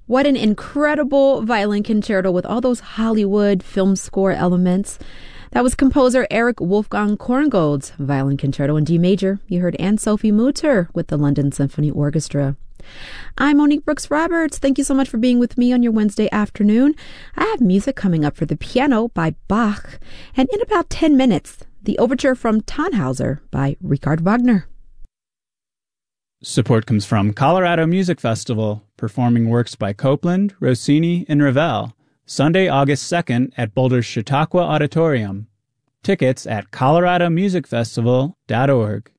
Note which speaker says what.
Speaker 1: What an incredible violin concerto with all those Hollywood film score elements. That was composer Erich Wolfgang Korngold's violin concerto in D major. You heard Anne-Sophie Mutter with the London Symphony Orchestra. I'm Monique Brooks Roberts. Thank you so much for being with me on your Wednesday afternoon. I have music coming up for the piano by Bach, and in about 10 minutes, the overture from Tannhauser by Richard Wagner.
Speaker 2: Support comes from Colorado Music Festival, performing works by Copland, Rossini, and Ravel, Sunday, August 2nd at Boulder's Chautauqua Auditorium. Tickets at coloradomusicfestival.org.